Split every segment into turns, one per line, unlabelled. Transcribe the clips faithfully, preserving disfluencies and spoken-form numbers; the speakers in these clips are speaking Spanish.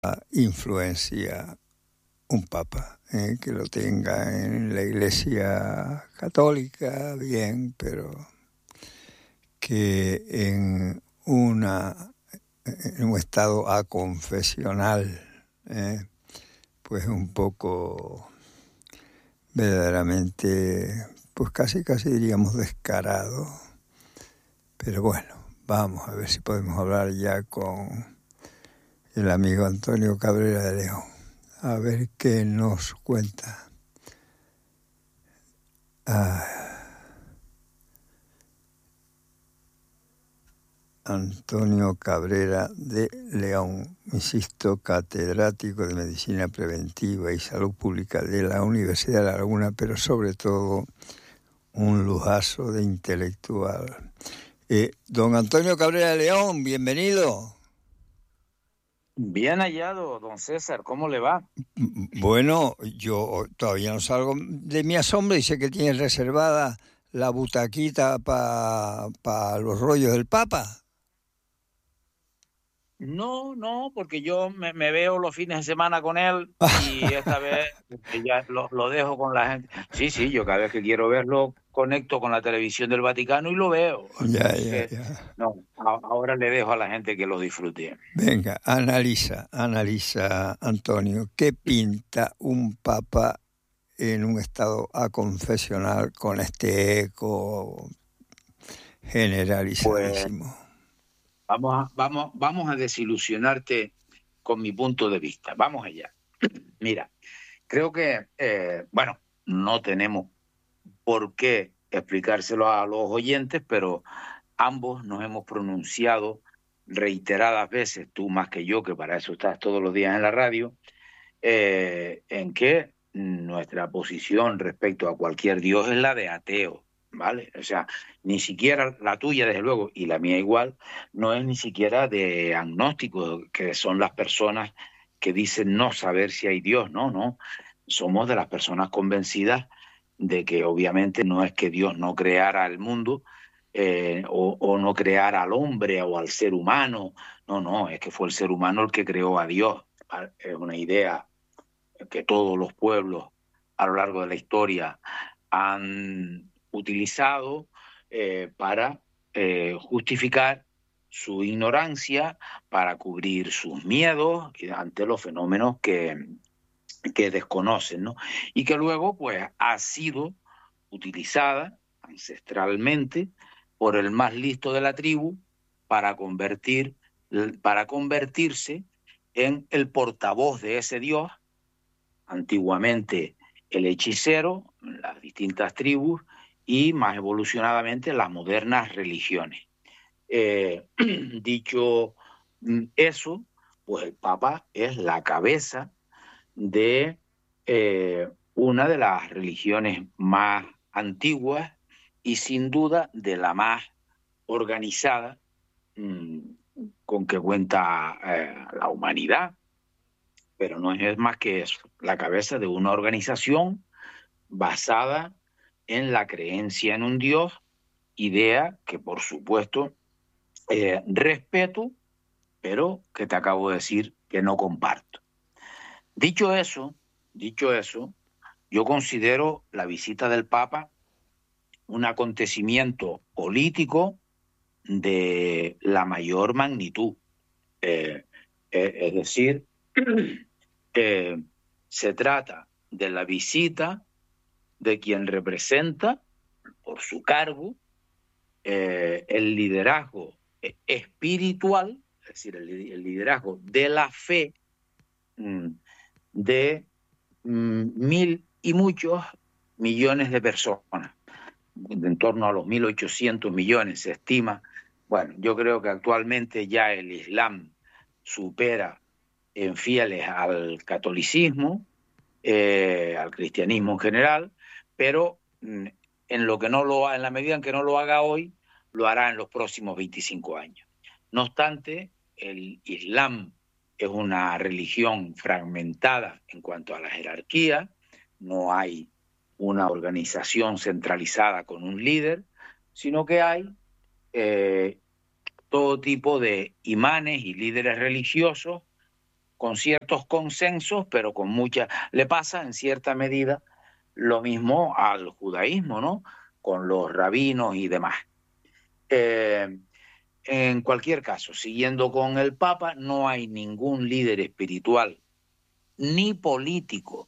influencia un papa, ¿eh? Que lo tenga en la Iglesia Católica, bien, pero que en una en un estado aconfesional, ¿eh? Pues un poco verdaderamente, pues casi casi diríamos descarado. Pero bueno, vamos a ver si podemos hablar ya con el amigo Antonio Cabrera de León, a ver qué nos cuenta. Ah, Antonio Cabrera de León, insisto, catedrático de Medicina Preventiva y Salud Pública de la Universidad de La Laguna, pero sobre todo un lujazo de intelectual. Eh, don Antonio Cabrera de León, bienvenido.
Bien hallado, don César, ¿cómo le va?
Bueno, yo todavía no salgo de mi asombro y sé que tiene reservada la butaquita para pa los rollos del Papa.
No, no, porque yo me, me veo los fines de semana con él y esta vez ya lo, lo dejo con la gente. Sí, sí, yo cada vez que quiero verlo conecto con la televisión del Vaticano y lo veo.
Ya, ya,
Entonces,
ya.
no, a, ahora le dejo a la gente que lo disfrute.
Venga, analiza, analiza, Antonio, ¿qué pinta un papa en un estado aconfesional con este eco generalizadísimo?
Pues vamos a, vamos, vamos a desilusionarte con mi punto de vista. Vamos allá. Mira, creo que, eh, bueno, no tenemos por qué explicárselo a los oyentes, pero ambos nos hemos pronunciado reiteradas veces, tú más que yo, que para eso estás todos los días en la radio, eh, en que nuestra posición respecto a cualquier Dios es la de ateo, ¿vale? O sea, ni siquiera la tuya, desde luego, y la mía igual, no es ni siquiera de agnósticos, que son las personas que dicen no saber si hay Dios, no, no. Somos de las personas convencidas de que obviamente no es que Dios no creara el mundo, eh, o, o no creara al hombre o al ser humano, no, no, es que fue el ser humano el que creó a Dios. Es una idea que todos los pueblos a lo largo de la historia han utilizado eh, para eh, justificar su ignorancia, para cubrir sus miedos ante los fenómenos que, que desconocen, ¿no? Y que luego pues ha sido utilizada ancestralmente por el más listo de la tribu para convertir, para convertirse en el portavoz de ese Dios, antiguamente el hechicero, las distintas tribus y más evolucionadamente las modernas religiones. Eh, dicho eso, pues el Papa es la cabeza de eh, una de las religiones más antiguas y sin duda de la más organizada mmm, con que cuenta eh, la humanidad, pero no es más que eso, la cabeza de una organización basada en la creencia en un Dios, idea que por supuesto eh, respeto, pero que te acabo de decir que no comparto. Dicho eso, dicho eso, yo considero la visita del Papa un acontecimiento político de la mayor magnitud. Eh, eh, es decir, eh, se trata de la visita de quien representa, por su cargo, eh, el liderazgo espiritual, es decir, el, el liderazgo de la fe mmm, de mmm, mil y muchos millones de personas, en torno a los mil ochocientos millones se estima. Bueno, yo creo que actualmente ya el Islam supera en fieles al catolicismo, eh, al cristianismo en general, pero en lo que no lo, en la medida en que no lo haga hoy, lo hará en los próximos veinticinco años. No obstante, el Islam es una religión fragmentada en cuanto a la jerarquía, no hay una organización centralizada con un líder, sino que hay eh, todo tipo de imanes y líderes religiosos con ciertos consensos, pero con mucha... Le pasa en cierta medida lo mismo al judaísmo, ¿no? Con los rabinos y demás. Eh, en cualquier caso, siguiendo con el Papa, no hay ningún líder espiritual ni político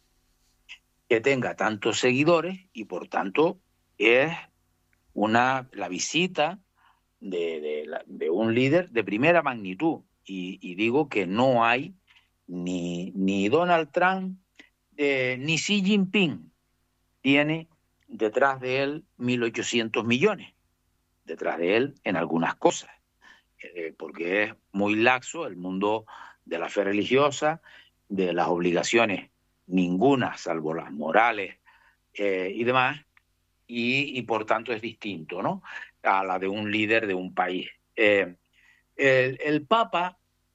que tenga tantos seguidores y por tanto es una, la visita de, de, la, de un líder de primera magnitud. Y, y digo que no hay ni, ni Donald Trump eh, ni Xi Jinping tiene detrás de él mil ochocientos millones, detrás de él en algunas cosas, eh, porque es muy laxo el mundo de la fe religiosa, de las obligaciones, ninguna, salvo las morales eh, y demás, y, y por tanto es distinto, ¿no?, a la de un líder de un país. Eh, el, el Papa,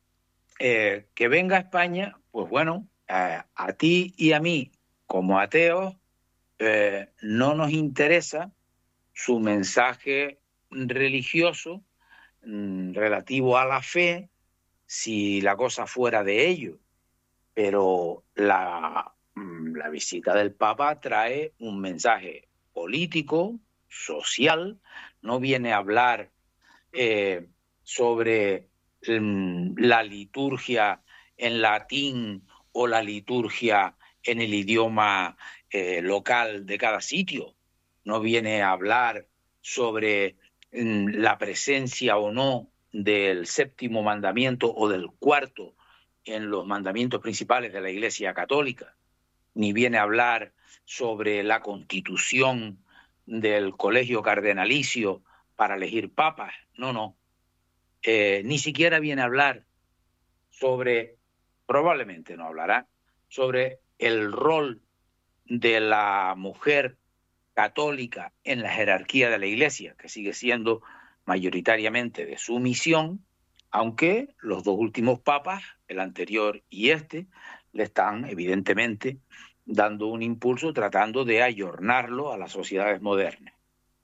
eh, que venga a España, pues bueno, eh, a ti y a mí, como ateos, eh, no nos interesa su mensaje religioso mmm, relativo a la fe, si la cosa fuera de ello. Pero la, la visita del Papa trae un mensaje político, social, no viene a hablar eh, sobre um, la liturgia en latín o la liturgia en el idioma eh, local de cada sitio, no viene a hablar sobre um, la presencia o no del séptimo mandamiento o del cuarto en los mandamientos principales de la Iglesia Católica, ni viene a hablar sobre la constitución del colegio cardenalicio para elegir papas, no, no. Eh, ni siquiera viene a hablar sobre, probablemente no hablará, sobre el rol de la mujer católica en la jerarquía de la Iglesia, que sigue siendo mayoritariamente de sumisión, aunque los dos últimos papas, el anterior y este, le están evidentemente dando un impulso tratando de ayornarlo a las sociedades modernas.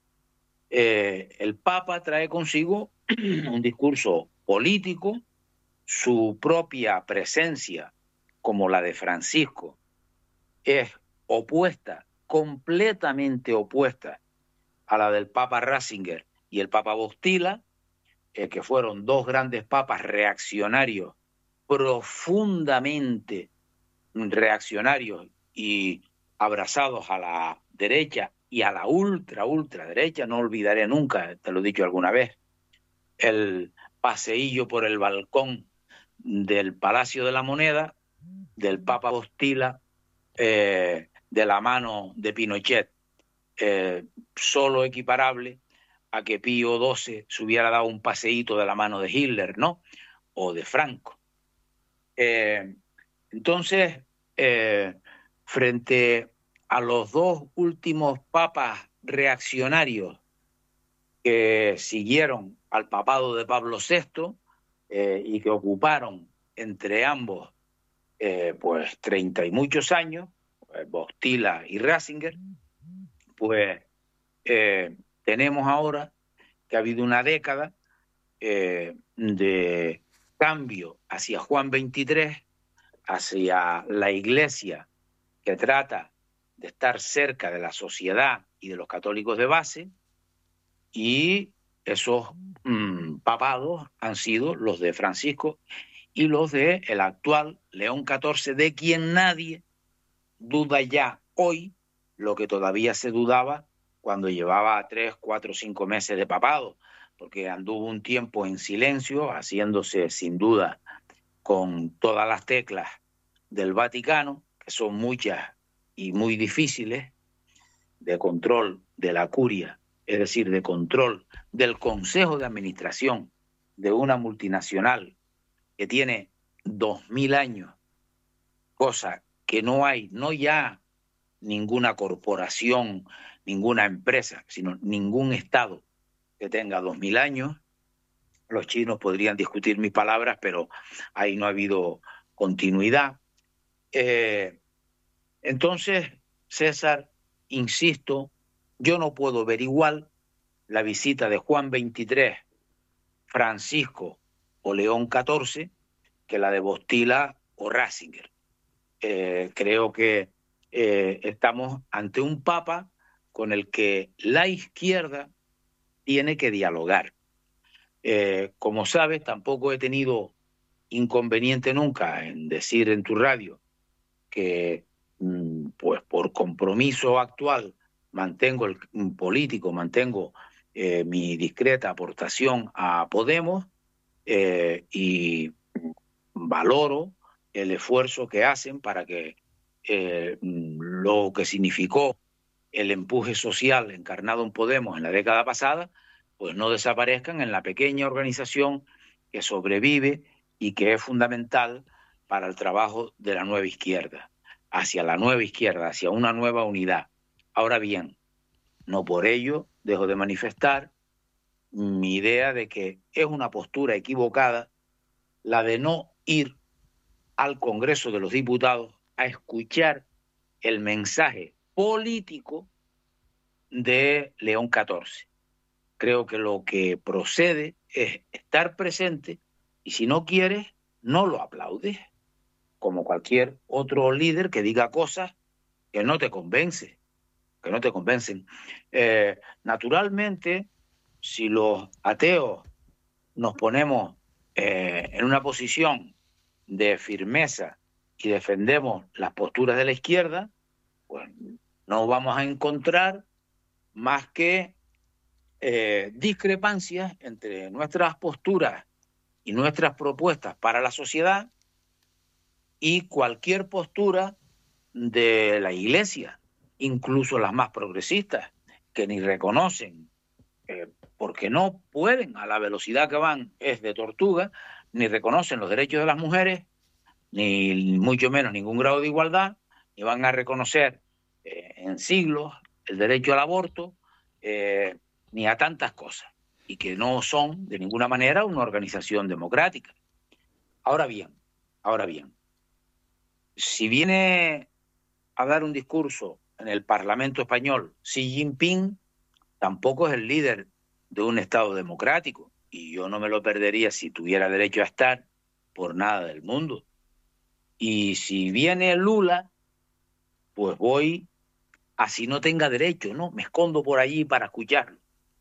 Eh, el Papa trae consigo un discurso político, su propia presencia, como la de Francisco, es opuesta, completamente opuesta a la del Papa Ratzinger y el Papa Bostila, eh, que fueron dos grandes papas reaccionarios, profundamente reaccionarios y abrazados a la derecha y a la ultra, ultra derecha. No olvidaré nunca, te lo he dicho alguna vez, el paseillo por el balcón del Palacio de la Moneda del Papa Bostila eh, de la mano de Pinochet, eh, solo equiparable a que Pío doce se hubiera dado un paseíto de la mano de Hitler, ¿no?, o de Franco. Eh, entonces, eh, frente a los dos últimos papas reaccionarios que siguieron al papado de Pablo sexto eh, y que ocuparon entre ambos eh, pues treinta y muchos años, pues, Bostila y Ratzinger, pues eh, tenemos ahora que ha habido una década eh, de cambio hacia Juan veintitrés, hacia la Iglesia que trata de estar cerca de la sociedad y de los católicos de base, y esos mmm, papados han sido los de Francisco y los de el actual León catorce, de quien nadie duda ya hoy lo que todavía se dudaba cuando llevaba tres, cuatro, cinco meses de papado, porque anduvo un tiempo en silencio, haciéndose sin duda con todas las teclas del Vaticano, que son muchas y muy difíciles, de control de la curia, es decir, de control del Consejo de Administración de una multinacional que tiene dos mil años, cosa que no hay, no ya ninguna corporación, ninguna empresa, sino ningún Estado que tenga dos mil años. Los chinos podrían discutir mis palabras, pero ahí no ha habido continuidad. Eh, entonces, César, insisto, yo no puedo ver igual la visita de Juan veintitrés, Francisco o León catorce, que la de Bostila o Ratzinger. Eh, creo que eh, estamos ante un papa con el que la izquierda tiene que dialogar. Eh, como sabes, tampoco he tenido inconveniente nunca en decir en tu radio que mm, pues por compromiso actual mantengo el un político, mantengo eh, mi discreta aportación a Podemos eh, y valoro el esfuerzo que hacen para que eh, lo que significó el empuje social encarnado en Podemos en la década pasada, pues no desaparezcan en la pequeña organización que sobrevive y que es fundamental para el trabajo de la nueva izquierda, hacia la nueva izquierda, hacia una nueva unidad. Ahora bien, no por ello dejo de manifestar mi idea de que es una postura equivocada la de no ir al Congreso de los Diputados a escuchar el mensaje político de León catorce. Creo que lo que procede es estar presente y si no quieres, no lo aplaudes, como cualquier otro líder que diga cosas que no te convence, que no te convencen. Eh, naturalmente, si los ateos nos ponemos eh, en una posición de firmeza y defendemos las posturas de la izquierda, pues no vamos a encontrar más que eh, discrepancias entre nuestras posturas y nuestras propuestas para la sociedad y cualquier postura de la Iglesia, incluso las más progresistas, que ni reconocen, eh, porque no pueden, a la velocidad que van es de tortuga, ni reconocen los derechos de las mujeres, ni mucho menos ningún grado de igualdad, ni van a reconocer eh, en siglos el derecho al aborto, eh, ni a tantas cosas, y que no son de ninguna manera una organización democrática. Ahora bien, ahora bien, si viene a dar un discurso en el Parlamento español Xi Jinping, tampoco es el líder de un Estado democrático, y yo no me lo perdería si tuviera derecho a estar por nada del mundo. Y si viene Lula, pues voy así no tenga derecho, ¿no? Me escondo por allí para escucharlo.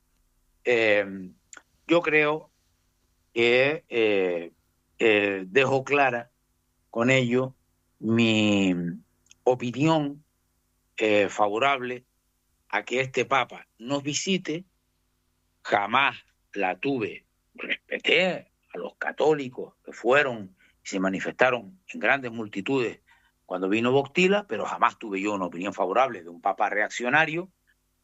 Eh, yo creo que eh, eh, dejo clara con ello mi opinión eh, favorable a que este Papa nos visite. Jamás la tuve. Respeté a los católicos que fueron y se manifestaron en grandes multitudes cuando vino Bostila, pero jamás tuve yo una opinión favorable de un papa reaccionario.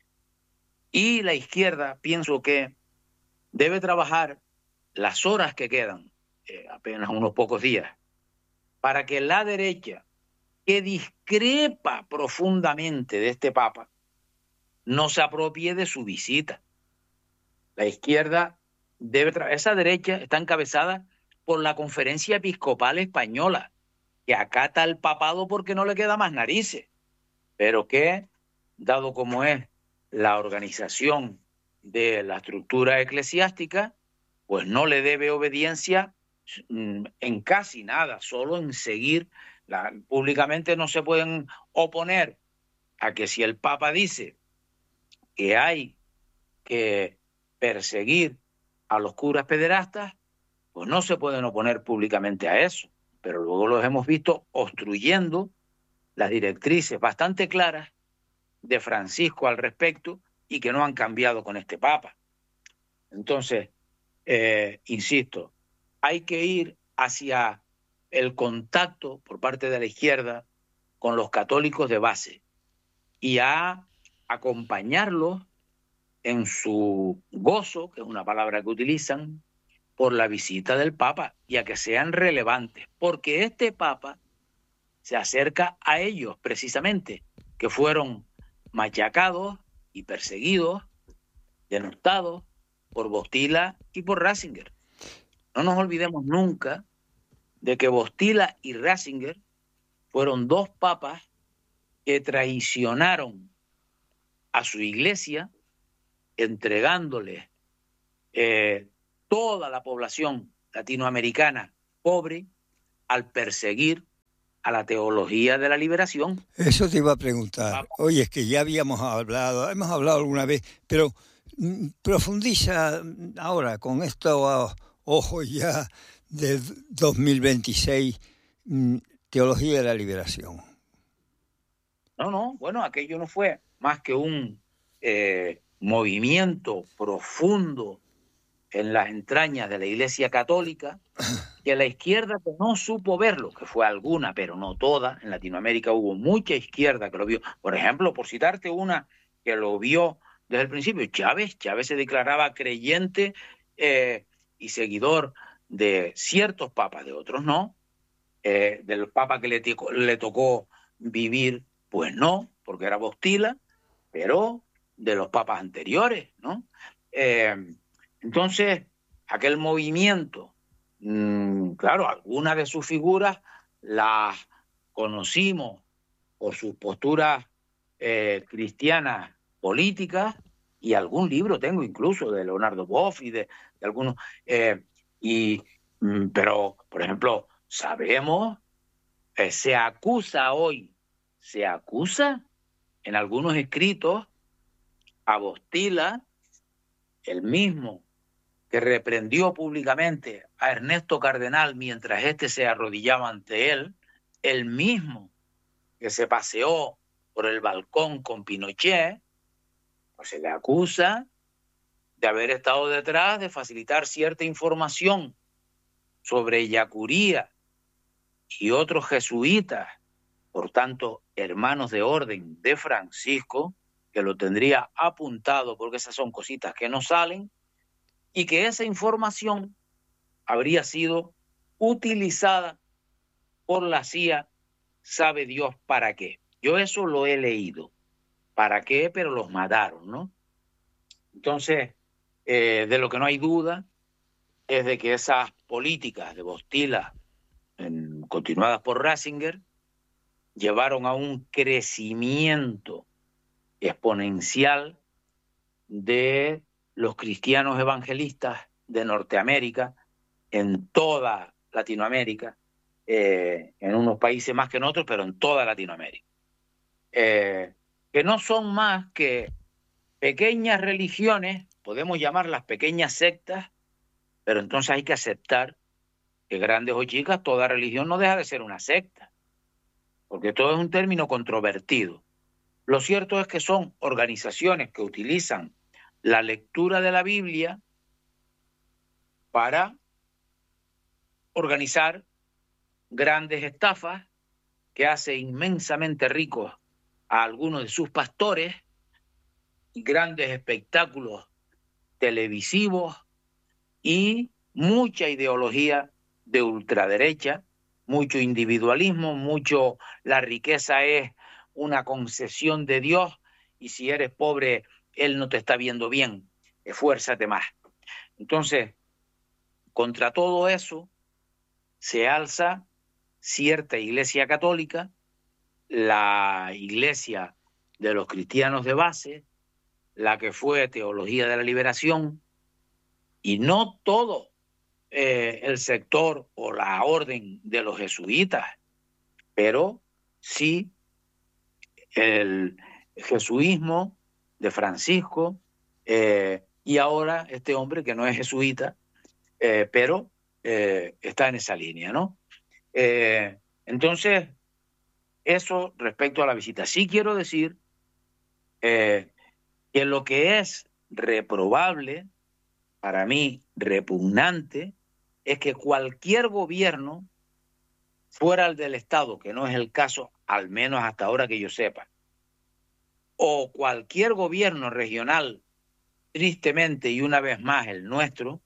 Y la izquierda, pienso que debe trabajar las horas que quedan, eh, apenas unos pocos días, para que la derecha, que discrepa profundamente de este papa, no se apropie de su visita. La izquierda debe trabajar. Esa derecha está encabezada por la Conferencia Episcopal Española, que acata al papado porque no le queda más narices, pero que, dado como es la organización de la estructura eclesiástica, pues no le debe obediencia en casi nada, solo en seguir. La, públicamente no se pueden oponer a que si el Papa dice que hay que perseguir a los curas pederastas, pues no se pueden oponer públicamente a eso, pero luego los hemos visto obstruyendo las directrices bastante claras de Francisco al respecto y que no han cambiado con este Papa. Entonces, eh, insisto, hay que ir hacia el contacto por parte de la izquierda con los católicos de base y a acompañarlos en su gozo, que es una palabra que utilizan, por la visita del Papa y a que sean relevantes, porque este Papa se acerca a ellos precisamente, que fueron machacados y perseguidos, denostados por Bostila y por Ratzinger. No nos olvidemos nunca de que Bostila y Ratzinger fueron dos papas que traicionaron a su iglesia, entregándoles eh, toda la población latinoamericana pobre al perseguir a la teología de la liberación.
Eso te iba a preguntar. Oye, es que ya habíamos hablado, hemos hablado alguna vez, pero mm, profundiza ahora con estos ojos ya de dos mil veintiséis, mm, teología de la liberación.
No, no, bueno, aquello no fue más que un eh, movimiento profundo en las entrañas de la Iglesia Católica, que la izquierda no supo verlo, que fue alguna, pero no toda. En Latinoamérica hubo mucha izquierda que lo vio. Por ejemplo, por citarte una que lo vio desde el principio, Chávez. Chávez se declaraba creyente eh, y seguidor de ciertos papas, de otros no. Eh, del papa que le, le tocó vivir, pues no, porque era Bostila, pero de los papas anteriores, ¿no? Eh, entonces, aquel movimiento, mmm, claro, algunas de sus figuras las conocimos por sus posturas eh, cristianas políticas, y algún libro tengo incluso de Leonardo Boff y de, de algunos, eh, y, mm, pero, por ejemplo, sabemos, eh, se acusa hoy, se acusa en algunos escritos a Bostila, el mismo que reprendió públicamente a Ernesto Cardenal mientras éste se arrodillaba ante él, el mismo que se paseó por el balcón con Pinochet, pues se le acusa de haber estado detrás de facilitar cierta información sobre Yacuría y otros jesuitas, por tanto, hermanos de orden de Francisco, que lo tendría apuntado, porque esas son cositas que no salen, y que esa información habría sido utilizada por la C I A, sabe Dios para qué. Yo eso lo he leído. ¿Para qué? Pero los mataron, ¿no? Entonces, eh, de lo que no hay duda es de que esas políticas de Bostila, en, continuadas por Ratzinger, llevaron a un crecimiento exponencial de los cristianos evangelistas de Norteamérica, en toda Latinoamérica, eh, en unos países más que en otros, pero en toda Latinoamérica, eh, que no son más que pequeñas religiones, podemos llamarlas pequeñas sectas, pero entonces hay que aceptar que, grandes o chicas, toda religión no deja de ser una secta, porque todo es un término controvertido. Lo cierto es que son organizaciones que utilizan la lectura de la Biblia para organizar grandes estafas que hace inmensamente ricos a algunos de sus pastores, y grandes espectáculos televisivos y mucha ideología de ultraderecha, mucho individualismo, mucho la riqueza es una concesión de Dios y si eres pobre, Él no te está viendo bien, esfuérzate más. Entonces, contra todo eso se alza cierta iglesia católica, la iglesia de los cristianos de base, la que fue Teología de la Liberación, y no todo eh, el sector o la orden de los jesuitas, pero sí el jesuismo de Francisco, eh, y ahora este hombre que no es jesuita, eh, pero eh, está en esa línea, ¿no? Eh, entonces, eso respecto a la visita. Sí quiero decir eh, que lo que es reprobable, para mí repugnante, es que cualquier gobierno fuera el del Estado, que no es el caso, al menos hasta ahora que yo sepa, o cualquier gobierno regional, tristemente y una vez más el nuestro,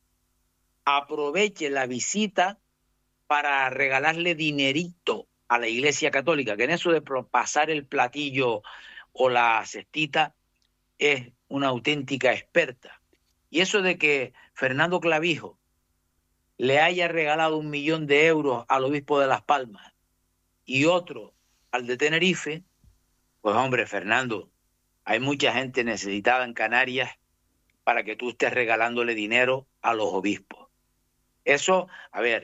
aproveche la visita para regalarle dinerito a la Iglesia Católica, que en eso de pasar el platillo o la cestita es una auténtica experta. Y eso de que Fernando Clavijo le haya regalado un millón de euros al obispo de Las Palmas y otro al de Tenerife, pues hombre, Fernando, hay mucha gente necesitada en Canarias para que tú estés regalándole dinero a los obispos. Eso, a ver,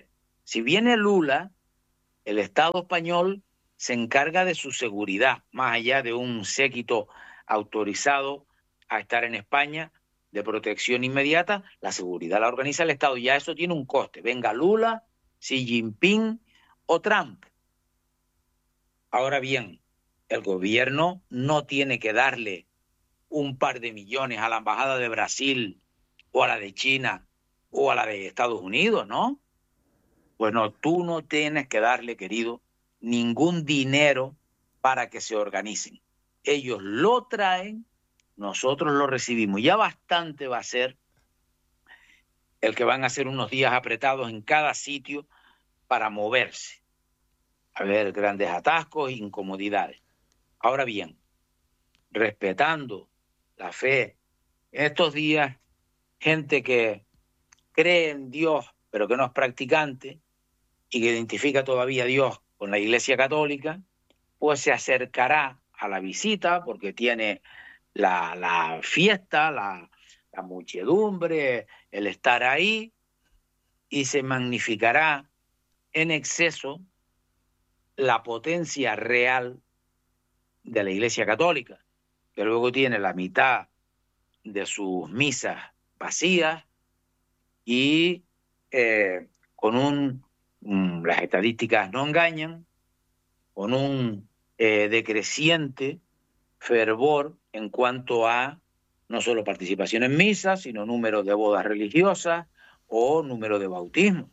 Si viene Lula, el Estado español se encarga de su seguridad, más allá de un séquito autorizado a estar en España de protección inmediata, la seguridad la organiza el Estado. Ya eso tiene un coste. Venga Lula, Xi Jinping o Trump. Ahora bien, el gobierno no tiene que darle un par de millones a la embajada de Brasil o a la de China o a la de Estados Unidos, ¿no? Bueno, tú no tienes que darle, querido, ningún dinero para que se organicen. Ellos lo traen, nosotros lo recibimos. Ya bastante va a ser el que van a ser unos días apretados en cada sitio para moverse. A ver, grandes atascos, incomodidades. Ahora bien, respetando la fe, en estos días, gente que cree en Dios, pero que no es practicante, y que identifica todavía a Dios con la Iglesia Católica, pues se acercará a la visita porque tiene la, la fiesta, la, la muchedumbre, el estar ahí, y se magnificará en exceso la potencia real de la Iglesia Católica, que luego tiene la mitad de sus misas vacías y eh, con un, um, las estadísticas no engañan, con un eh, decreciente fervor en cuanto a no solo participación en misas, sino número de bodas religiosas o número de bautismos.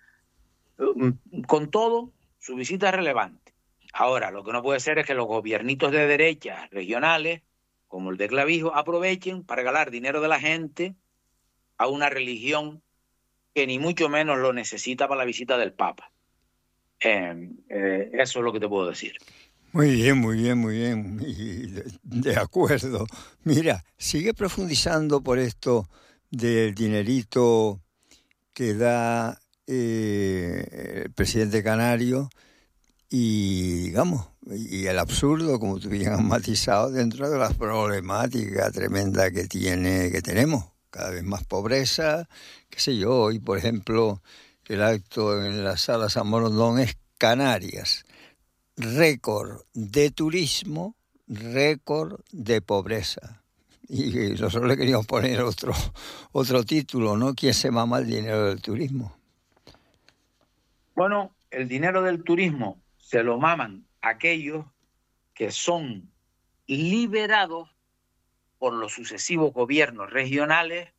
Con todo, su visita es relevante. Ahora, lo que no puede ser es que los gobiernitos de derecha regionales, como el de Clavijo, aprovechen para regalar dinero de la gente a una religión que ni mucho menos lo necesita para la visita del Papa. Eh, eh, eso es lo que te puedo decir.
Muy bien, muy bien, muy bien. Y de, de acuerdo. Mira, sigue profundizando por esto del dinerito que da eh, el presidente canario y, digamos, y el absurdo, como tú bien has matizado, dentro de las problemáticas tremendas que tiene, que tenemos. Cada vez más pobreza, qué sé yo. Hoy, por ejemplo, el acto en la sala San Borondón es Canarias. Récord de turismo, récord de pobreza. Y nosotros le queríamos poner otro, otro título, ¿no? ¿Quién se mama el dinero del turismo?
Bueno, el dinero del turismo se lo maman aquellos que son liberados por los sucesivos gobiernos regionales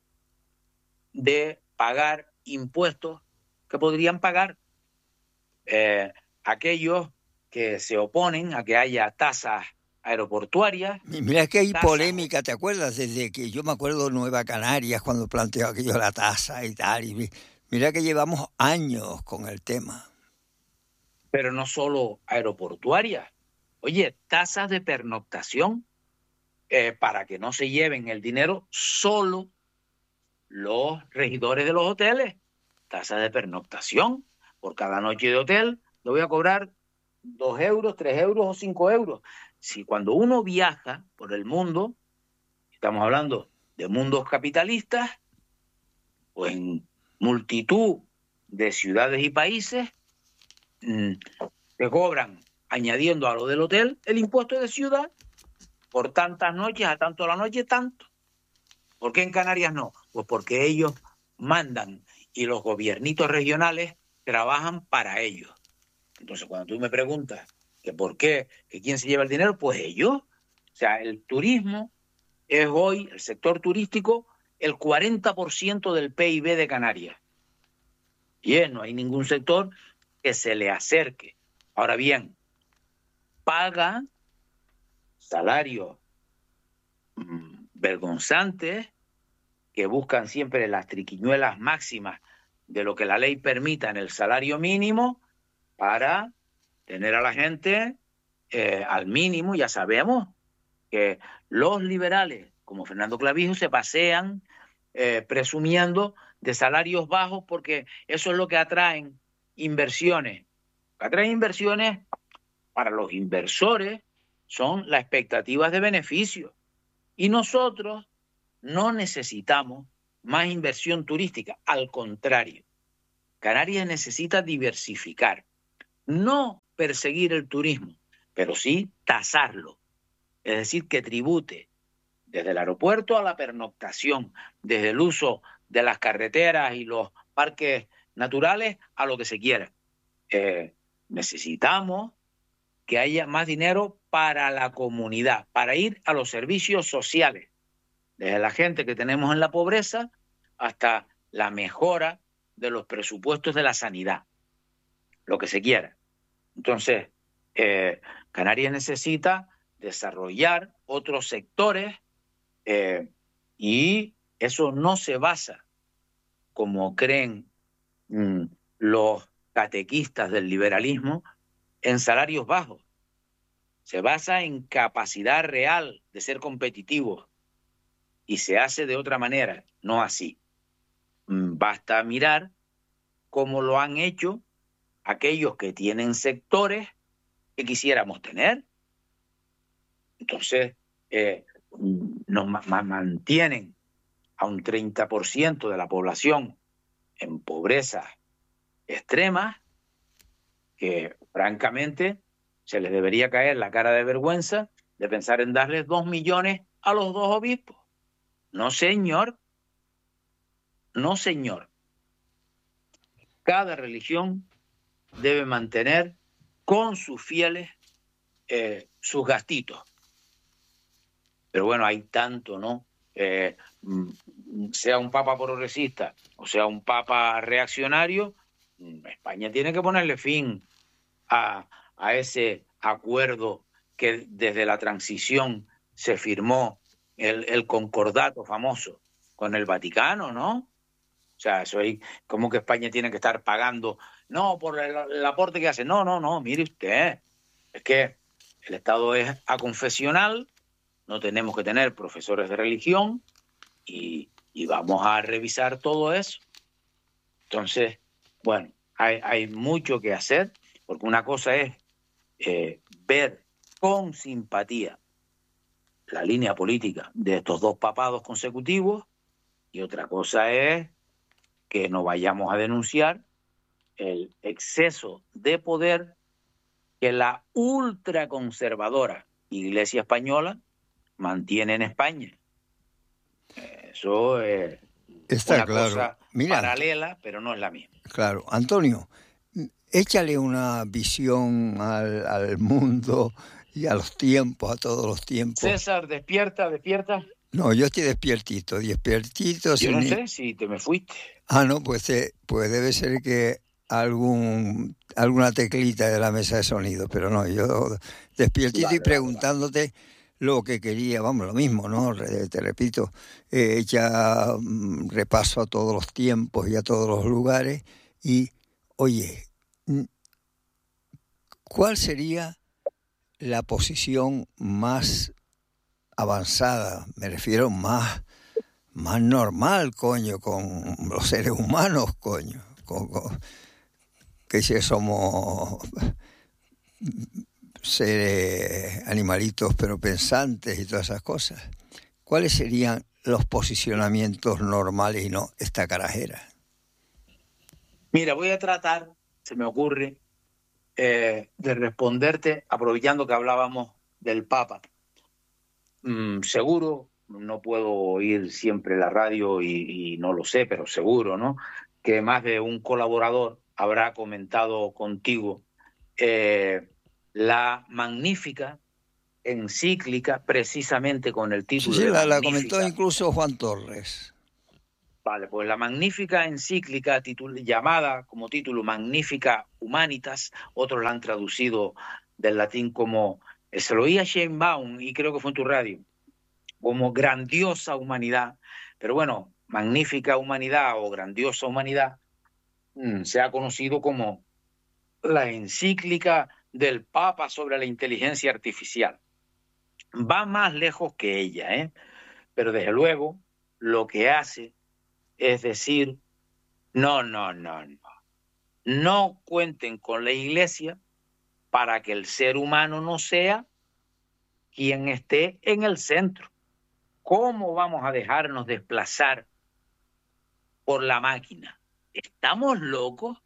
de pagar impuestos que podrían pagar. Eh, aquellos que se oponen a que haya tasas aeroportuarias.
Mira que hay
tasas...
polémica, ¿te acuerdas? Desde que yo me acuerdo Nueva Canarias, cuando planteó aquello de la tasa y tal. Y mira que llevamos años con el tema.
Pero no solo aeroportuarias. Oye, tasas de pernoctación eh, para que no se lleven el dinero solo los regidores de los hoteles. Tasas de pernoctación. Por cada noche de hotel le voy a cobrar dos euros, tres euros o cinco euros. Si cuando uno viaja por el mundo, estamos hablando de mundos capitalistas, o en multitud de ciudades y países, mmm, te cobran, añadiendo a lo del hotel, el impuesto de ciudad por tantas noches, a tanto la noche, tanto. ¿Por qué en Canarias no? Pues porque ellos mandan y los gobiernitos regionales trabajan para ellos. Entonces, cuando tú me preguntas que por qué, que quién se lleva el dinero, pues ellos. O sea, el turismo es hoy, el sector turístico, el cuarenta por ciento del P I B de Canarias. Y es, no hay ningún sector que se le acerque. Ahora bien, paga salarios mmm, vergonzantes que buscan siempre las triquiñuelas máximas de lo que la ley permita en el salario mínimo para tener a la gente eh, al mínimo. Ya sabemos que los liberales, como Fernando Clavijo, se pasean eh, presumiendo de salarios bajos porque eso es lo que atraen inversiones. Lo que atraen inversiones para los inversores son las expectativas de beneficio. Y nosotros no necesitamos más inversión turística, al contrario. Canarias necesita diversificar, no perseguir el turismo, pero sí tasarlo, es decir, que tribute desde el aeropuerto a la pernoctación, desde el uso de las carreteras y los parques naturales a lo que se quiera. Eh, necesitamos que haya más dinero para la comunidad, para ir a los servicios sociales, desde la gente que tenemos en la pobreza hasta la mejora de los presupuestos de la sanidad, lo que se quiera. Entonces, eh, Canarias necesita desarrollar otros sectores eh, y eso no se basa, como creen mmm, los catequistas del liberalismo, en salarios bajos. Se basa en capacidad real de ser competitivos y se hace de otra manera, no así. Basta mirar cómo lo han hecho aquellos que tienen sectores que quisiéramos tener. Entonces, eh, nos ma- mantienen a un treinta por ciento de la población en pobreza extrema, que francamente se les debería caer la cara de vergüenza de pensar en darles dos millones a los dos obispos. No, señor. No, señor. Cada religión debe mantener con sus fieles eh, sus gastitos. Pero bueno, hay tanto, ¿no? Eh, sea un papa progresista o sea un papa reaccionario, España tiene que ponerle fin a, a ese acuerdo que desde la transición se firmó, el, el concordato famoso con el Vaticano, ¿no? O sea, eso es como que España tiene que estar pagando, no, por el, el aporte que hace. No, no, no, mire usted, es que el Estado es aconfesional, no tenemos que tener profesores de religión y, y vamos a revisar todo eso. Entonces, bueno, hay, hay mucho que hacer, porque una cosa es eh, ver con simpatía la línea política de estos dos papados consecutivos y otra cosa es que no vayamos a denunciar el exceso de poder que la ultraconservadora Iglesia española mantiene en España. Eso es
Está
una
claro.
cosa
Mira,
paralela, pero no es la misma.
Claro. Antonio, échale una visión al, al mundo y a los tiempos, a todos los tiempos.
César, despierta, despierta.
No, yo estoy despiertito, despiertito.
Yo
sin...
no sé si te me fuiste.
Ah, no, pues, eh, pues debe ser que algún alguna teclita de la mesa de sonido, pero no, yo despiertito vale, y preguntándote vale, vale. Lo que quería, vamos, lo mismo, ¿no? Te repito, eh, ya mm, repaso a todos los tiempos y a todos los lugares y, oye, ¿cuál sería la posición más avanzada? Me refiero más, más normal, coño, con los seres humanos, coño, con, con, que si somos seres animalitos pero pensantes y todas esas cosas. ¿Cuáles serían los posicionamientos normales y no esta carajera?
Mira, voy a tratar, se me ocurre, eh, de responderte aprovechando que hablábamos del Papa. Mm, seguro, no puedo oír siempre la radio y, y no lo sé, pero seguro, ¿no? Que más de un colaborador habrá comentado contigo eh, la magnífica encíclica, precisamente con el título
sí, sí,
de
la,
magnífica.
la comentó incluso Juan Torres.
Vale, pues la magnífica encíclica titul- llamada como título Magnificat Humanitas, otros la han traducido del latín como, se lo oía Sheinbaum y creo que fue en tu radio, como grandiosa humanidad. Pero bueno, magnífica humanidad o grandiosa humanidad mmm, se ha conocido como la encíclica del Papa sobre la inteligencia artificial. Va más lejos que ella, ¿eh? Pero desde luego lo que hace es decir, no, no, no, no. No cuenten con la Iglesia para que el ser humano no sea quien esté en el centro. ¿Cómo vamos a dejarnos desplazar por la máquina? ¿estamos locos?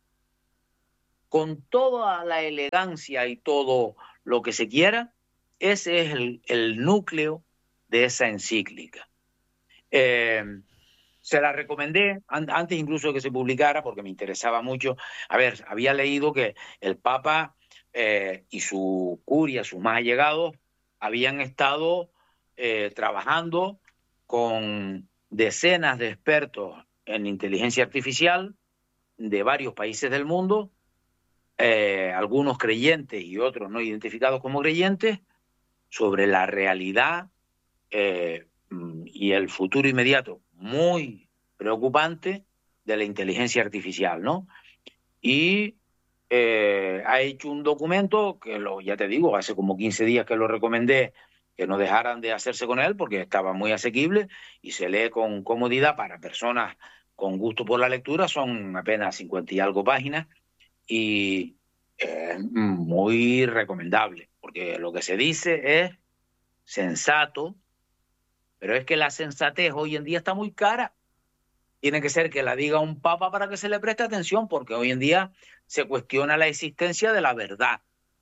Con toda la elegancia y todo lo que se quiera, ese es el, el núcleo de esa encíclica. Eh, se la recomendé an antes incluso de que se publicara porque me interesaba mucho. A ver, había leído que el Papa eh, y su curia, sus más allegados, habían estado eh, trabajando con decenas de expertos en inteligencia artificial de varios países del mundo, eh, algunos creyentes y otros no identificados como creyentes, sobre la realidad eh, y el futuro inmediato muy preocupante de la inteligencia artificial, ¿no? Y eh, ha hecho un documento que, lo, ya te digo, hace como quince días que lo recomendé, que no dejaran de hacerse con él porque estaba muy asequible y se lee con comodidad para personas con gusto por la lectura, son apenas cincuenta y algo páginas y es eh, muy recomendable, porque lo que se dice es sensato, pero es que la sensatez hoy en día está muy cara. Tiene que ser que la diga un papa para que se le preste atención, porque hoy en día se cuestiona la existencia de la verdad.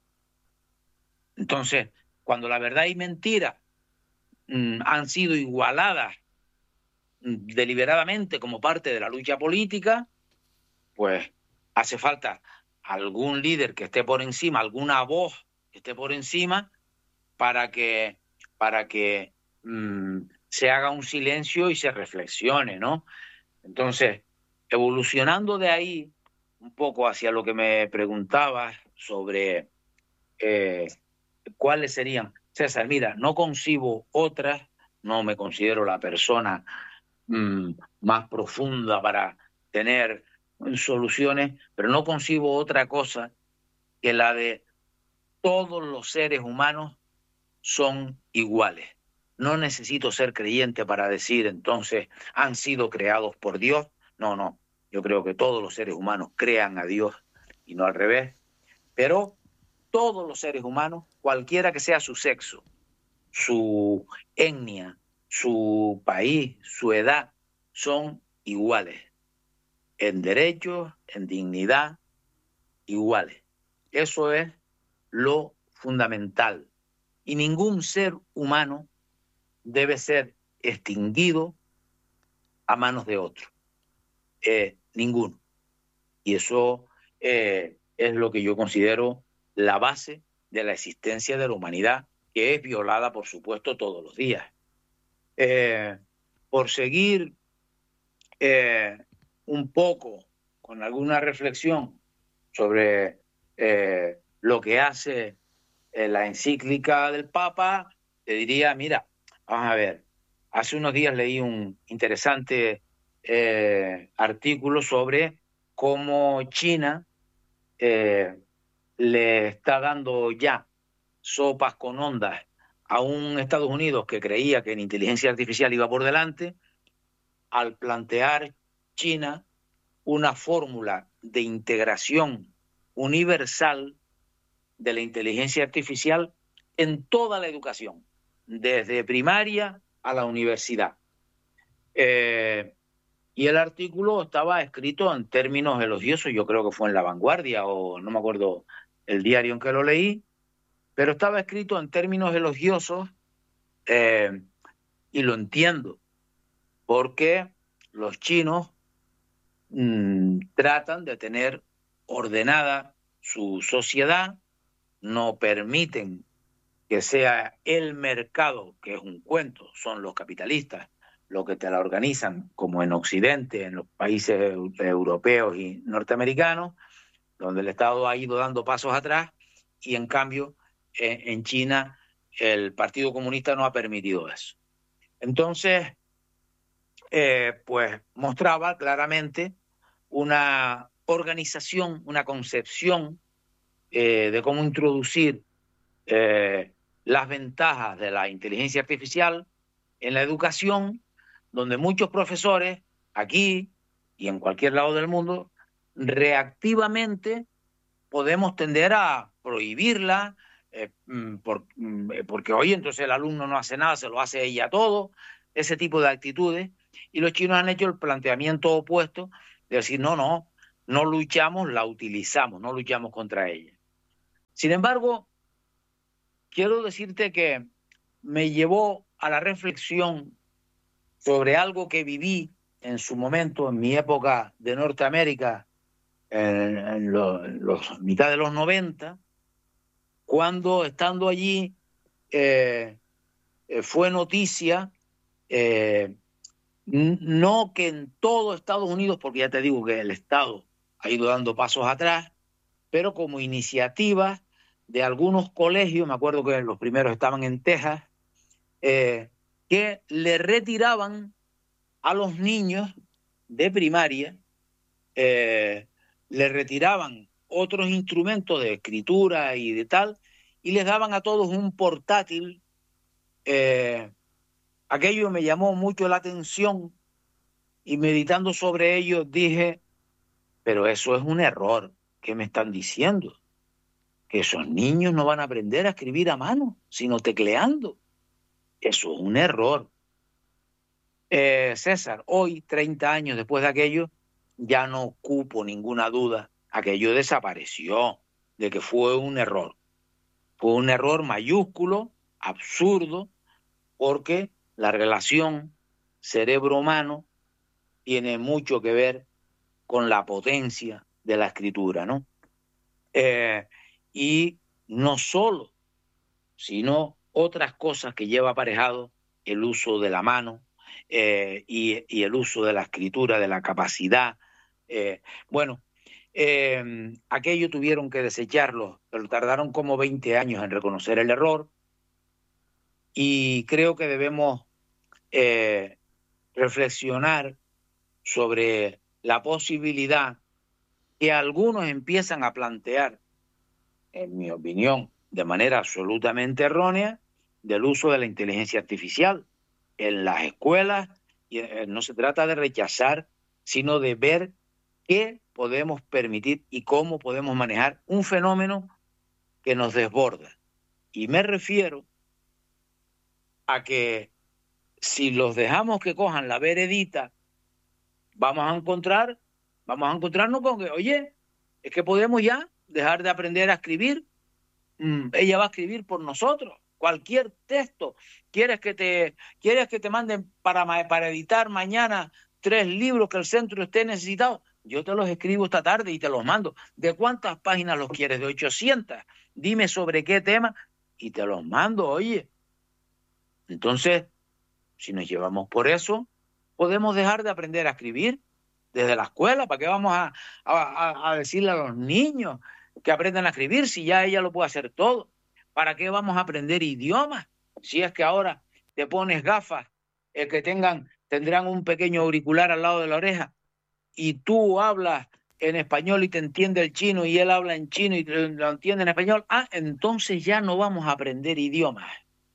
Entonces, cuando la verdad y mentira mmm, han sido igualadas mmm, deliberadamente como parte de la lucha política, pues hace falta algún líder que esté por encima, alguna voz que esté por encima, para que, para que mmm, se haga un silencio y se reflexione, ¿no? Entonces, evolucionando de ahí un poco hacia lo que me preguntabas sobre eh, cuáles serían. César, mira, no concibo otras, no me considero la persona mmm, más profunda para tener soluciones, pero no concibo otra cosa que la de todos los seres humanos son iguales. No necesito ser creyente para decir entonces han sido creados por Dios. No, no. Yo creo que todos los seres humanos crean a Dios y no al revés. Pero todos los seres humanos, cualquiera que sea su sexo, su etnia, su país, su edad, son iguales. En derechos, en dignidad, iguales. Eso es lo fundamental. Y ningún ser humano debe ser extinguido a manos de otro. Eh, ninguno. Y eso eh, es lo que yo considero la base de la existencia de la humanidad, que es violada, por supuesto, todos los días. Eh, por seguir eh, un poco con alguna reflexión sobre eh, lo que hace eh, la encíclica del Papa, te diría, mira, vamos a ver, hace unos días leí un interesante eh, artículo sobre cómo China eh, le está dando ya sopas con ondas a un Estados Unidos que creía que en inteligencia artificial iba por delante, al plantear China una fórmula de integración universal de la inteligencia artificial en toda la educación, desde primaria a la universidad. Eh, y el artículo estaba escrito en términos elogiosos, yo creo que fue en La Vanguardia o no me acuerdo el diario en que lo leí, pero estaba escrito en términos elogiosos eh, y lo entiendo, porque los chinos mmm, tratan de tener ordenada su sociedad, no permiten que sea el mercado, que es un cuento, son los capitalistas los que te la organizan, como en Occidente, en los países europeos y norteamericanos, donde el Estado ha ido dando pasos atrás, y en cambio eh, en China el Partido Comunista no ha permitido eso. Entonces, eh, pues mostraba claramente una organización, una concepción eh, de cómo introducir eh, las ventajas de la inteligencia artificial en la educación, donde muchos profesores, aquí y en cualquier lado del mundo, reactivamente podemos tender a prohibirla, eh, por, porque oye, entonces el alumno no hace nada, se lo hace ella todo, ese tipo de actitudes, y los chinos han hecho el planteamiento opuesto de decir, no, no, no luchamos, la utilizamos, no luchamos contra ella. Sin embargo, quiero decirte que me llevó a la reflexión sobre algo que viví en su momento, en mi época de Norteamérica, en, en los, los mitad de los noventa, cuando estando allí eh, eh, fue noticia, eh, no que en todo Estados Unidos, porque ya te digo que el Estado ha ido dando pasos atrás, pero como iniciativa de algunos colegios, me acuerdo que los primeros estaban en Texas, eh, que le retiraban a los niños de primaria, eh, le retiraban otros instrumentos de escritura y de tal, y les daban a todos un portátil. Eh, aquello me llamó mucho la atención y meditando sobre ello dije, pero eso es un error. ¿Qué me están diciendo? Que esos niños no van a aprender a escribir a mano, sino tecleando. Eso es un error. Eh, César, hoy, treinta años después de aquello, ya no cupo ninguna duda. Aquello desapareció, de que fue un error. Fue un error mayúsculo, absurdo, porque la relación cerebro-humano tiene mucho que ver con la potencia de la escritura, ¿no? Eh, y no solo, sino otras cosas que lleva aparejado el uso de la mano eh, y, y el uso de la escritura, de la capacidad. Eh, bueno, eh, aquello tuvieron que desecharlo, pero tardaron como veinte años en reconocer el error y creo que debemos eh, reflexionar sobre la posibilidad que algunos empiezan a plantear, en mi opinión, de manera absolutamente errónea, del uso de la inteligencia artificial en las escuelas. Y no se trata de rechazar, sino de ver qué podemos permitir y cómo podemos manejar un fenómeno que nos desborda. Y me refiero a que si los dejamos que cojan la veredita, vamos a encontrar, vamos a encontrarnos con que, oye, es que podemos ya dejar de aprender a escribir. Mm, ella va a escribir por nosotros. Cualquier texto. ¿Quieres que te, quieres que te manden para, para editar mañana tres libros que el centro esté necesitado? Yo te los escribo esta tarde y te los mando. ¿De cuántas páginas los quieres? De ochocientas. Dime sobre qué tema y te los mando, oye. Entonces, si nos llevamos por eso, podemos dejar de aprender a escribir desde la escuela. ¿Para qué vamos a, a, a decirle a los niños que aprendan a escribir si ya ella lo puede hacer todo? ¿Para qué vamos a aprender idiomas si es que ahora te pones gafas eh, que tengan, tendrán un pequeño auricular al lado de la oreja y tú hablas en español y te entiende el chino y él habla en chino y lo entiende en español? Ah, entonces ya no vamos a aprender idiomas.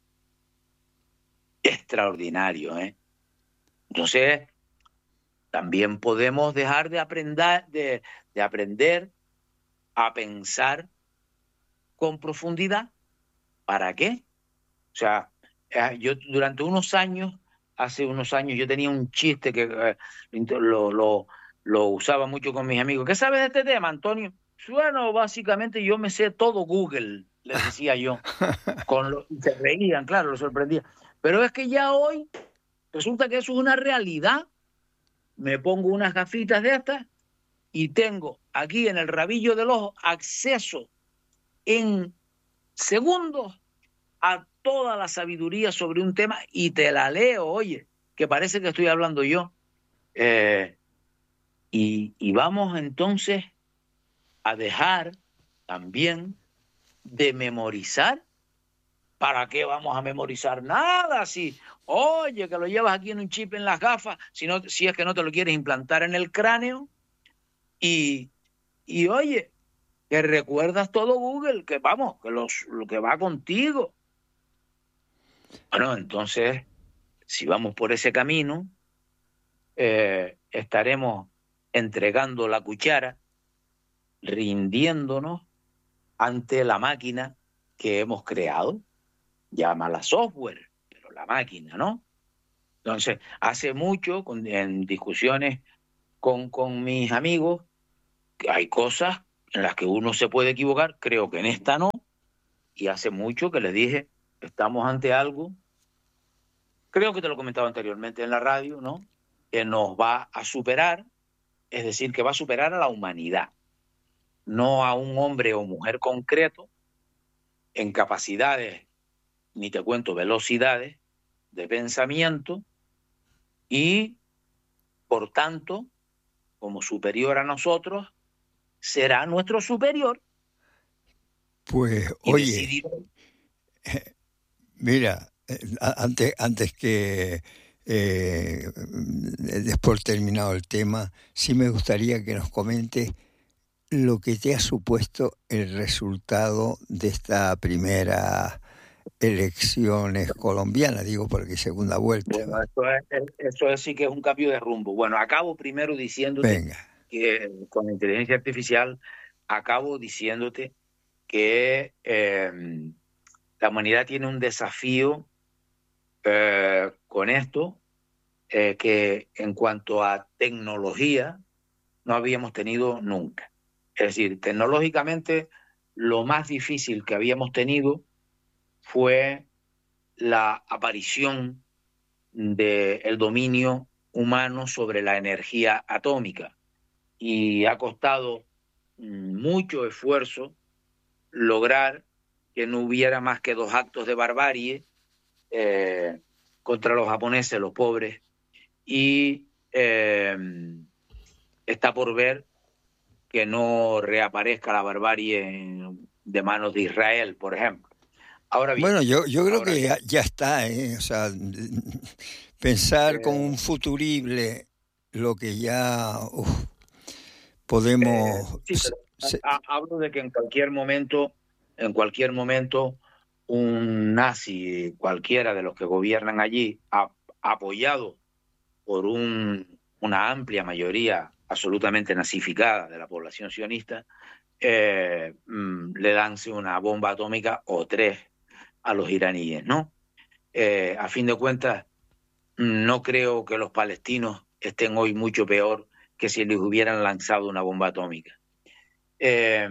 Extraordinario, ¿eh? Entonces, también podemos dejar de aprender, de, de aprender a pensar con profundidad. ¿Para qué? O sea, yo durante unos años, hace unos años, yo tenía un chiste que eh, lo, lo, lo usaba mucho con mis amigos. ¿Qué sabes de este tema, Antonio? Bueno, básicamente yo me sé todo Google, les decía yo. Con lo, se reían, claro, lo sorprendía. Pero es que ya hoy resulta que eso es una realidad. Me pongo unas gafitas de estas y tengo aquí en el rabillo del ojo acceso en segundos a toda la sabiduría sobre un tema y te la leo, oye, que parece que estoy hablando yo. Eh, y, y vamos entonces a dejar también de memorizar. ¿Para qué vamos a memorizar nada? Si, oye, que lo llevas aquí en un chip en las gafas, si, no, si es que no te lo quieres implantar en el cráneo. Y, y oye, que recuerdas todo Google, que vamos, que los, lo que va contigo. Bueno, entonces, si vamos por ese camino, eh, estaremos entregando la cuchara, rindiéndonos ante la máquina que hemos creado. Llámala software, pero la máquina, ¿no? Entonces, hace mucho, en discusiones con, con mis amigos, que hay cosas en las que uno se puede equivocar, creo que en esta no, y hace mucho que les dije, estamos ante algo, creo que te lo comentaba anteriormente en la radio, ¿no? Que nos va a superar, es decir, que va a superar a la humanidad, no a un hombre o mujer concreto en capacidades, ni te cuento velocidades de pensamiento, y por tanto, como superior a nosotros, será nuestro superior.
Pues,
y
oye,
decidir...
eh, mira, eh, antes, antes que eh, después terminado el tema, sí me gustaría que nos comentes lo que te ha supuesto el resultado de esta primera elecciones colombianas, digo, porque segunda vuelta.
Bueno, eso es, eso es sí que es un cambio de rumbo. Bueno, acabo primero diciéndote
Venga.
que con la inteligencia artificial, acabo diciéndote que eh, la humanidad tiene un desafío eh, con esto, eh, que en cuanto a tecnología no habíamos tenido nunca. Es decir, tecnológicamente lo más difícil que habíamos tenido fue la aparición del dominio humano sobre la energía atómica, y ha costado mucho esfuerzo lograr que no hubiera más que dos actos de barbarie eh, contra los japoneses, los pobres, y eh, está por ver que no reaparezca la barbarie de manos de Israel, por ejemplo. Ahora bien,
bueno, yo, yo creo que
bien.
ya, ya está, ¿eh? O sea, pensar
Eh,
con un futurible lo que ya uf, podemos...
eh, sí, pero ha, hablo de que en cualquier momento, en cualquier momento, un nazi, cualquiera de los que gobiernan allí, a, apoyado por un, una amplia mayoría absolutamente nazificada de la población sionista, eh, mm, le lance una bomba atómica o tres a los iraníes, ¿no? Eh, a fin de cuentas, no creo que los palestinos estén hoy mucho peor que si les hubieran lanzado una bomba atómica. Eh,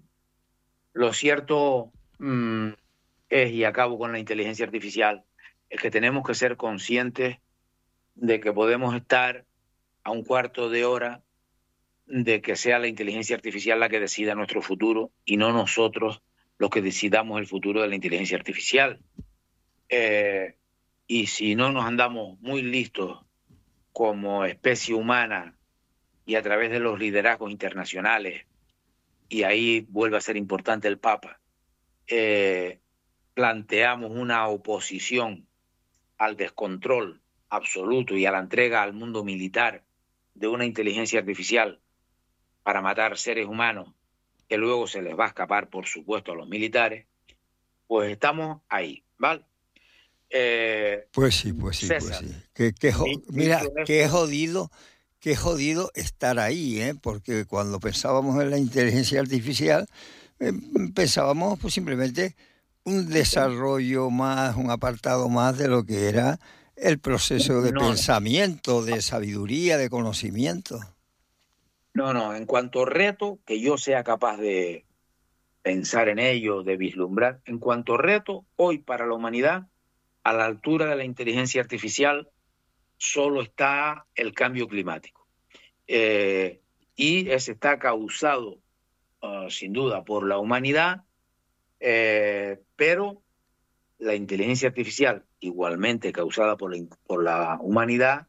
lo cierto mm, es, y acabo con la inteligencia artificial, es que tenemos que ser conscientes de que podemos estar a un cuarto de hora de que sea la inteligencia artificial la que decida nuestro futuro y no nosotros los que decidamos el futuro de la inteligencia artificial. Eh, y si no nos andamos muy listos como especie humana y a través de los liderazgos internacionales, y ahí vuelve a ser importante el Papa, eh, planteamos una oposición al descontrol absoluto y a la entrega al mundo militar de una inteligencia artificial para matar seres humanos, que luego se les va a escapar, por supuesto, a los militares, pues estamos ahí, ¿vale? Eh,
pues sí, pues sí,
César,
pues sí. Que, que, mira, qué jodido, qué jodido estar ahí, ¿eh? Porque cuando pensábamos en la inteligencia artificial, eh, pensábamos pues simplemente un desarrollo más, un apartado más de lo que era el proceso de
no,
pensamiento, de sabiduría, de conocimiento.
No, no, en cuanto a reto, que yo sea capaz de pensar en ello, de vislumbrar, en cuanto a reto, hoy para la humanidad, a la altura de la inteligencia artificial, solo está el cambio climático. Eh, y ese está causado, uh, sin duda, por la humanidad, eh, pero la inteligencia artificial, igualmente causada por la, por la humanidad,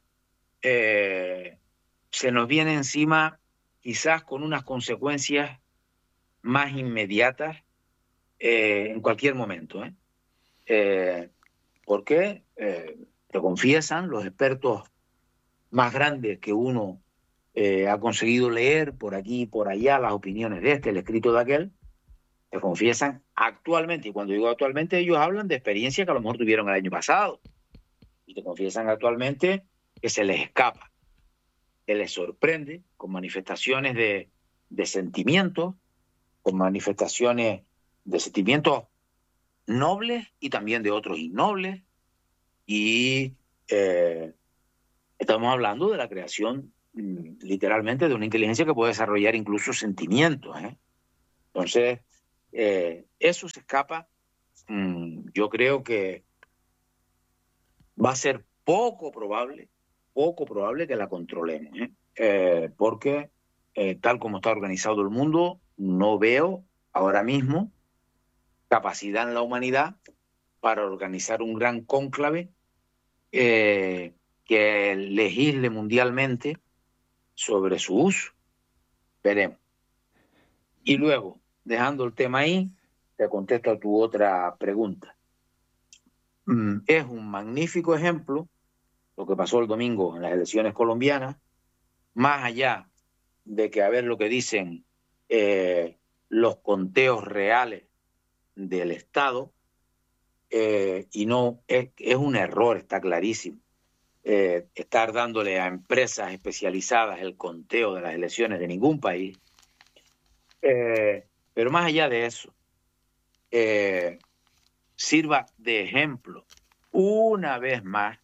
eh, se nos viene encima quizás con unas consecuencias más inmediatas eh, en cualquier momento. ¿eh? Eh, porque eh, te confiesan los expertos más grandes que uno eh, ha conseguido leer por aquí y por allá, las opiniones de este, el escrito de aquel, te confiesan actualmente, y cuando digo actualmente, ellos hablan de experiencias que a lo mejor tuvieron el año pasado, y te confiesan actualmente que se les escapa, que les sorprende con manifestaciones de, de sentimientos, con manifestaciones de sentimientos nobles y también de otros innobles, y eh, estamos hablando de la creación literalmente de una inteligencia que puede desarrollar incluso sentimientos, ¿eh? Entonces, eh, eso se escapa. Mm, yo creo que va a ser poco probable, poco probable que la controlemos, ¿eh? Eh, porque eh, tal como está organizado el mundo, no veo ahora mismo capacidad en la humanidad para organizar un gran cónclave eh, que legisle mundialmente sobre su uso. Veremos. Y luego, dejando el tema ahí, te contesto a tu otra pregunta. Mm, es un magnífico ejemplo lo que pasó el domingo en las elecciones colombianas, más allá de que a ver lo que dicen eh, los conteos reales del Estado, eh, y no, es, es un error, está clarísimo. Eh, estar dándole a empresas especializadas el conteo de las elecciones de ningún país. Eh, pero más allá de eso, eh, sirva de ejemplo una vez más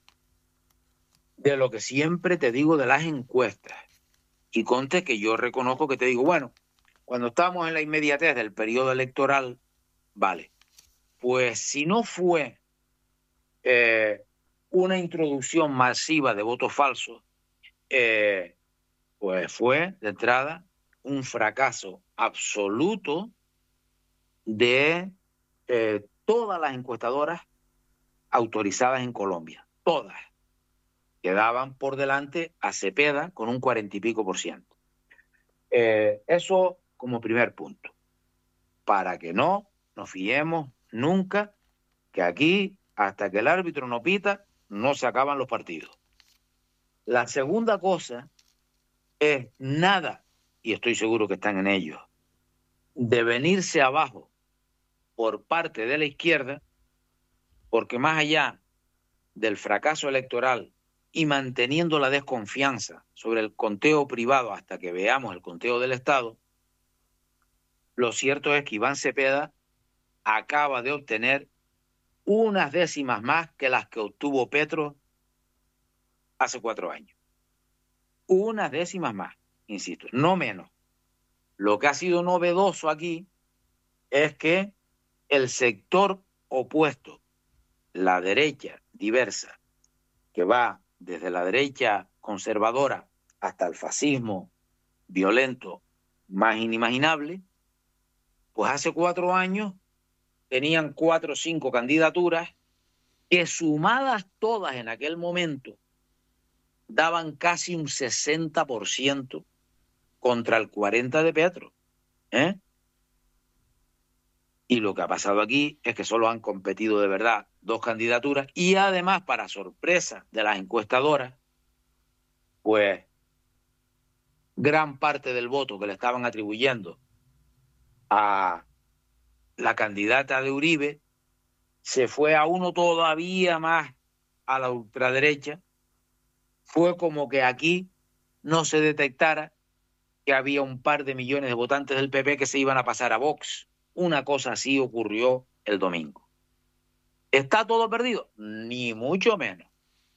de lo que siempre te digo de las encuestas. Y conste que yo reconozco que te digo, bueno, cuando estamos en la inmediatez del periodo electoral, vale, pues si no fue eh, una introducción masiva de votos falsos, eh, pues fue de entrada un fracaso absoluto de eh, todas las encuestadoras autorizadas en Colombia, todas. Quedaban por delante a Cepeda con un cuarenta y pico por ciento. Eh, eso como primer punto, para que no nos fiemos nunca que aquí, hasta que el árbitro no pita, no se acaban los partidos. La segunda cosa es nada, y estoy seguro que están en ello, de venirse abajo por parte de la izquierda, porque más allá del fracaso electoral y manteniendo la desconfianza sobre el conteo privado hasta que veamos el conteo del Estado, lo cierto es que Iván Cepeda acaba de obtener unas décimas más que las que obtuvo Petro hace cuatro años. Unas décimas más, insisto, no menos. Lo que ha sido novedoso aquí es que el sector opuesto, la derecha diversa, que va desde la derecha conservadora hasta el fascismo violento más inimaginable, pues hace cuatro años tenían cuatro o cinco candidaturas que sumadas todas en aquel momento daban casi un sesenta por ciento contra el cuarenta por ciento de Petro. ¿eh? Y lo que ha pasado aquí es que solo han competido de verdad dos candidaturas y además, para sorpresa de las encuestadoras, pues gran parte del voto que le estaban atribuyendo a la candidata de Uribe se fue a uno todavía más a la ultraderecha. Fue como que aquí no se detectara que había un par de millones de votantes del P P que se iban a pasar a Vox. Una cosa así ocurrió el domingo. ¿Está todo perdido? Ni mucho menos.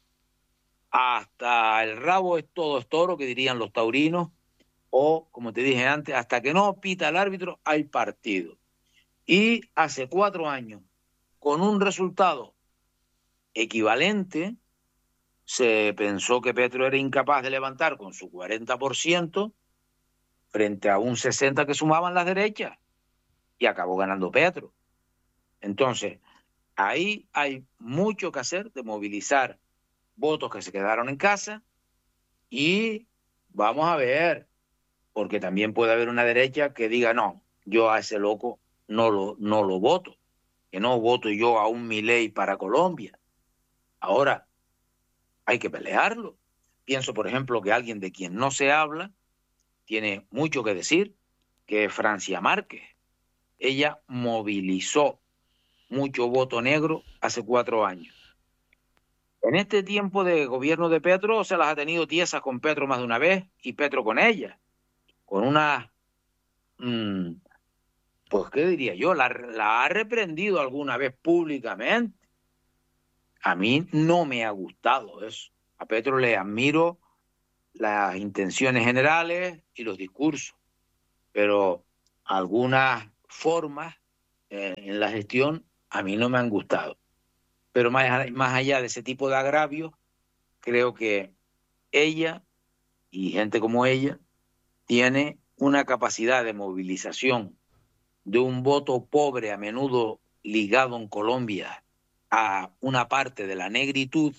Hasta el rabo es todo es toro, que dirían los taurinos, o, como te dije antes, hasta que no pita el árbitro hay partido. Y hace cuatro años, con un resultado equivalente, se pensó que Petro era incapaz de levantar con su cuarenta por ciento frente a un sesenta por ciento que sumaban las derechas, y acabó ganando Petro. Entonces, ahí hay mucho que hacer de movilizar votos que se quedaron en casa, y vamos a ver, porque también puede haber una derecha que diga, no, yo a ese loco no lo, no lo voto, que no voto yo a un Milei para Colombia. Ahora, hay que pelearlo. Pienso, por ejemplo, que alguien de quien no se habla tiene mucho que decir, que es Francia Márquez. Ella movilizó mucho voto negro hace cuatro años. En este tiempo de gobierno de Petro se las ha tenido tiesas con Petro más de una vez y Petro con ella, con una, mmm, pues qué diría yo, la, la ha reprendido alguna vez públicamente. A mí no me ha gustado eso. A Petro le admiro las intenciones generales y los discursos, pero algunas formas eh, en la gestión a mí no me han gustado. Pero más, más allá de ese tipo de agravios, creo que ella y gente como ella tiene una capacidad de movilización de un voto pobre, a menudo ligado en Colombia a una parte de la negritud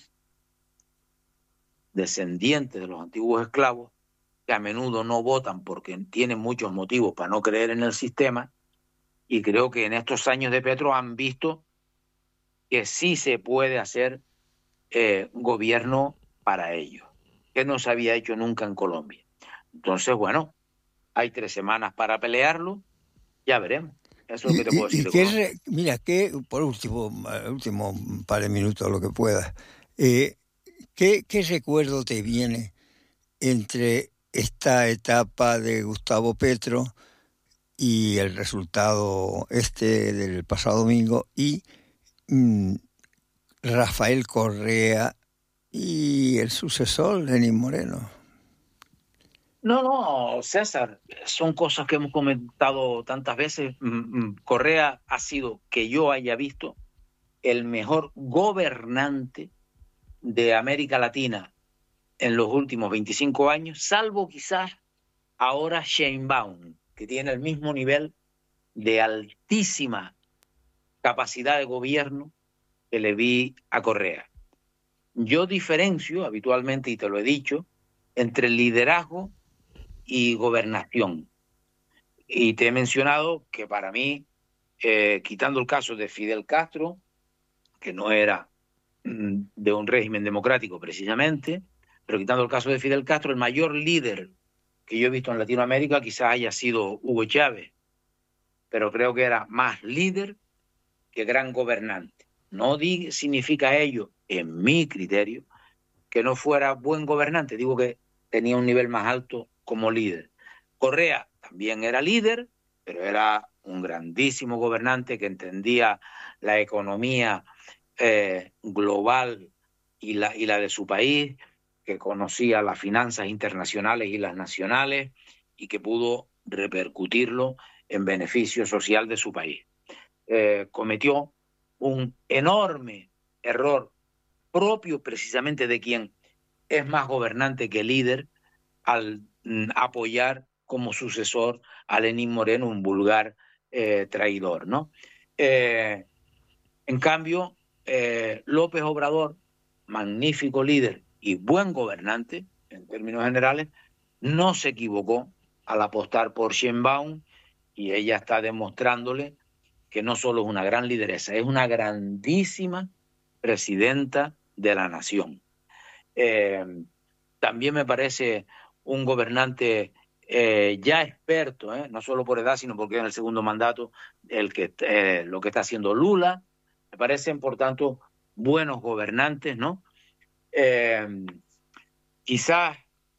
descendiente de los antiguos esclavos, que a menudo no votan porque tienen muchos motivos para no creer en el sistema, y creo que en estos años de Petro han visto que sí se puede hacer eh, gobierno para ellos, que no se había hecho nunca en Colombia. Entonces, bueno, hay tres semanas para pelearlo, ya veremos. Eso es lo que te puedo
Y, y,
decir de
y
Colombia.
re, mira, que por último, último par de minutos, lo que puedas, eh, ¿qué, ¿qué recuerdo te viene entre esta etapa de Gustavo Petro y el resultado este del pasado domingo y mmm, Rafael Correa y el sucesor, Lenín Moreno?
No, no, César, son cosas que hemos comentado tantas veces. Correa ha sido, que yo haya visto, el mejor gobernante de América Latina en los últimos veinticinco años, salvo quizás ahora Sheinbaum, que tiene el mismo nivel de altísima capacidad de gobierno que le vi a Correa. Yo diferencio habitualmente, y te lo he dicho, entre liderazgo y gobernación. Y te he mencionado que para mí, eh, quitando el caso de Fidel Castro, que no era mm, de un régimen democrático precisamente, pero quitando el caso de Fidel Castro, el mayor líder que yo he visto en Latinoamérica quizás haya sido Hugo Chávez, pero creo que era más líder que gran gobernante. No di, significa ello, en mi criterio, que no fuera buen gobernante, digo que tenía un nivel más alto como líder. Correa también era líder, pero era un grandísimo gobernante que entendía la economía eh, global y la, y la de su país, que conocía las finanzas internacionales y las nacionales y que pudo repercutirlo en beneficio social de su país. Eh, cometió un enorme error propio precisamente de quien es más gobernante que líder al mm, apoyar como sucesor a Lenín Moreno, un vulgar eh, traidor, ¿no? Eh, en cambio, eh, López Obrador, magnífico líder y buen gobernante, en términos generales, no se equivocó al apostar por Sheinbaum y ella está demostrándole que no solo es una gran lideresa, es una grandísima presidenta de la nación. Eh, también me parece un gobernante eh, ya experto, ¿eh? No solo por edad, sino porque en el segundo mandato el que, eh, lo que está haciendo Lula. Me parecen, por tanto, buenos gobernantes, ¿no? Eh, quizás,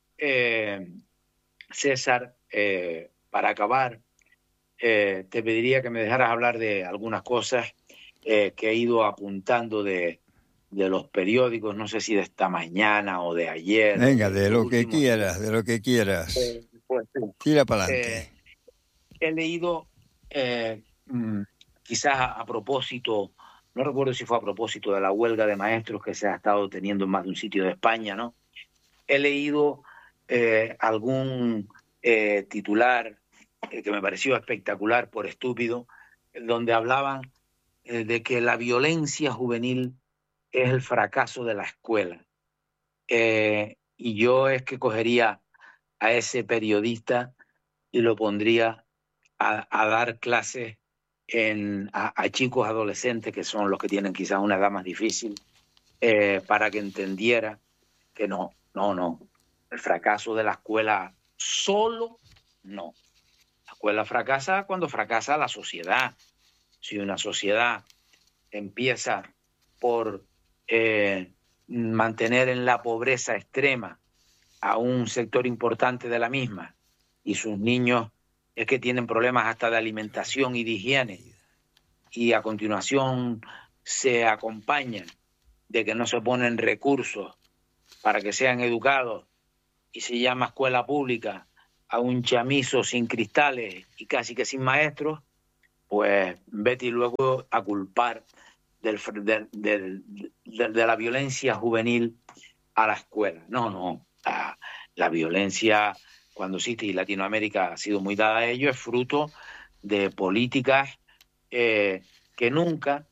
eh, César, eh, para acabar, eh, te pediría que me dejaras hablar de algunas cosas eh, que he ido apuntando de, de los periódicos, no sé si de esta mañana o de ayer o
Venga,
de
de
estos
lo que
últimos días.
quieras, de lo que quieras.
Eh, pues,
Tira para
eh,
adelante.
he leído, eh, mm, quizás a, a propósito, no recuerdo si fue a propósito de la huelga de maestros que se ha estado teniendo en más de un sitio de España, ¿no? He leído eh, algún eh, titular eh, que me pareció espectacular por estúpido, donde hablaban eh, de que la violencia juvenil es el fracaso de la escuela. Eh, y yo es que cogería a ese periodista y lo pondría a, a dar clases en, a, a chicos adolescentes, que son los que tienen quizás una edad más difícil, eh, para que entendiera que no, no, no. El fracaso de la escuela solo, no. La escuela fracasa cuando fracasa la sociedad. Si una sociedad empieza por eh, mantener en la pobreza extrema a un sector importante de la misma y sus niños es que tienen problemas hasta de alimentación y de higiene y a continuación se acompañan de que no se ponen recursos para que sean educados y se llama escuela pública a un chamizo sin cristales y casi que sin maestros, pues vete luego a culpar del, del, del, del, de la violencia juvenil a la escuela. No, no, la, la violencia cuando existe, y Latinoamérica ha sido muy dada a ello, es fruto de políticas eh, que nunca